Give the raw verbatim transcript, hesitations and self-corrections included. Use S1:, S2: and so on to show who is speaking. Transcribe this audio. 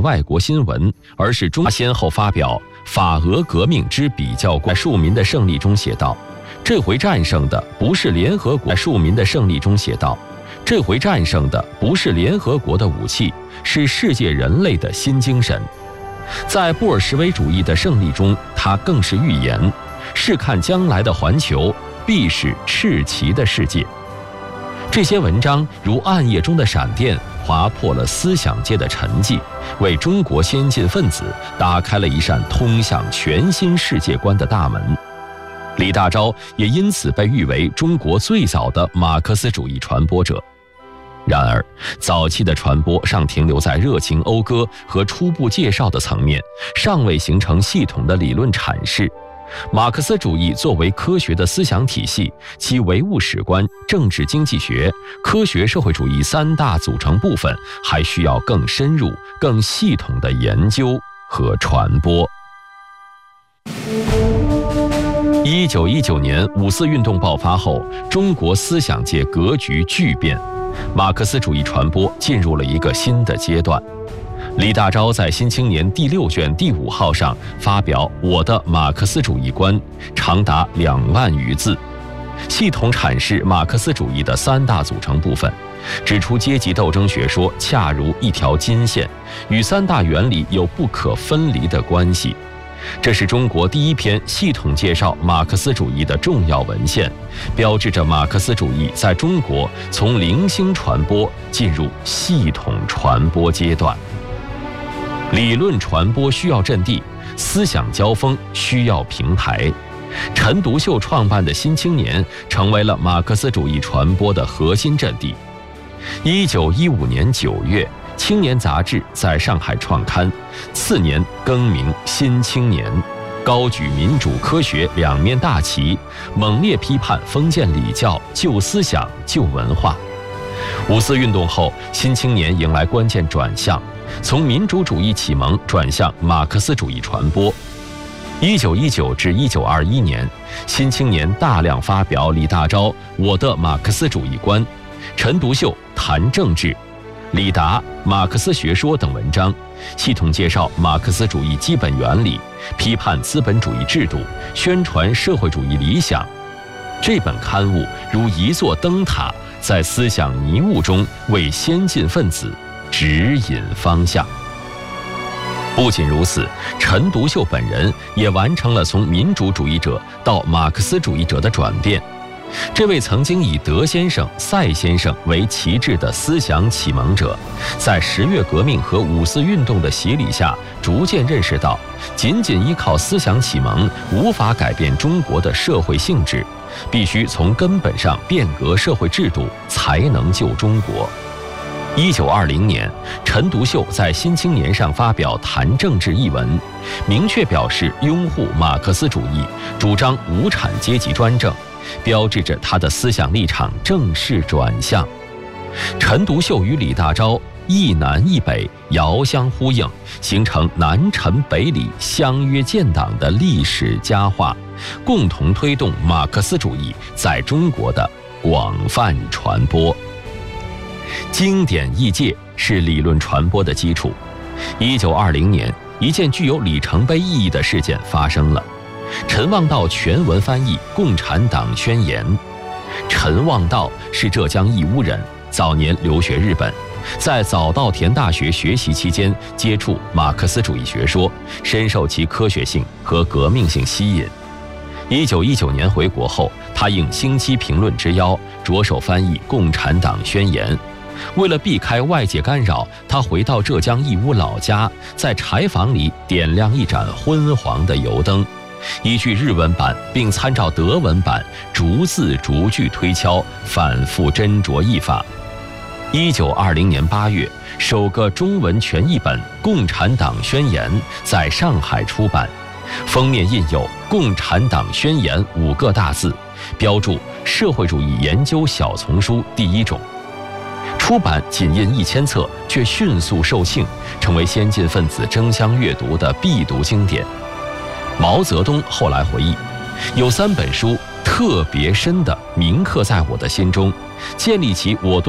S1: 外国新闻，而是中先后发表《法俄革命之比较在庶民的胜利》中写道，这回战胜的不是联合国。庶民的胜利中写道，这回战胜的不是联合国的武器，是世界人类的新精神。在布尔什维主义的胜利中，他更是预言，试看将来的环球必是赤旗的世界。这些文章如暗夜中的闪电，划破了思想界的沉寂，为中国先进分子打开了一扇通向全新世界观的大门。李大钊也因此被誉为中国最早的马克思主义传播者。然而，早期的传播尚停留在热情讴歌和初步介绍的层面，尚未形成系统的理论阐释。马克思主义作为科学的思想体系，其唯物史观、政治经济学、科学社会主义三大组成部分，还需要更深入、更系统的研究和传播。一九一九年五四运动爆发后，中国思想界格局巨变，马克思主义传播进入了一个新的阶段。李大钊在《新青年》第六卷第五号上发表《我的马克思主义观》，长达两万余字，系统阐释马克思主义的三大组成部分，指出阶级斗争学说恰如一条金线，与三大原理有不可分离的关系。这是中国第一篇系统介绍马克思主义的重要文献，标志着马克思主义在中国从零星传播进入系统传播阶段。理论传播需要阵地，思想交锋需要平台。陈独秀创办的《新青年》成为了马克思主义传播的核心阵地。一九一五年九月，《青年》杂志在上海创刊，次年更名《新青年》，高举民主科学两面大旗，猛烈批判封建礼教、旧思想、旧文化。五四运动后，《新青年》迎来关键转向，从民主主义启蒙转向马克思主义传播。一九一九至一九二一年，《新青年》大量发表李大钊《我的马克思主义观》、陈独秀谈政治、李达马克思学说等文章，系统介绍马克思主义基本原理，批判资本主义制度，宣传社会主义理想。这本刊物如一座灯塔，在思想迷雾中为先进分子指引方向。不仅如此，陈独秀本人也完成了从民主主义者到马克思主义者的转变。这位曾经以德先生、赛先生为旗帜的思想启蒙者，在十月革命和五四运动的洗礼下，逐渐认识到，仅仅依靠思想启蒙无法改变中国的社会性质，必须从根本上变革社会制度，才能救中国。一九二零年，陈独秀在《新青年》上发表《谈政治》一文，明确表示拥护马克思主义，主张无产阶级专政，标志着他的思想立场正式转向。陈独秀与李大钊一南一北，遥相呼应，形成南陈北李相约建党的历史佳话，共同推动马克思主义在中国的广泛传播。经典译介是理论传播的基础。一九二零年，一件具有里程碑意义的事件发生了。陈望道全文翻译《共产党宣言》。陈望道是浙江义乌人，早年留学日本，在早稻田大学学习期间接触马克思主义学说，深受其科学性和革命性吸引。一九一九年回国后，他应《星期评论》之邀，着手翻译《共产党宣言》。为了避开外界干扰，他回到浙江义乌老家，在柴房里点亮一盏昏黄的油灯，依据日文版并参照德文版，逐字逐句推敲，反复斟酌译法。一九二零年八月，首个中文全译本《共产党宣言》在上海出版，封面印有“共产党宣言”五个大字，标注社会主义研究小丛书第一种。出版仅印一千册，却迅速售罄，成为先进分子争相阅读的必读经典。毛泽东后来回忆，有三本书特别深地铭刻在我的心中，建立起我对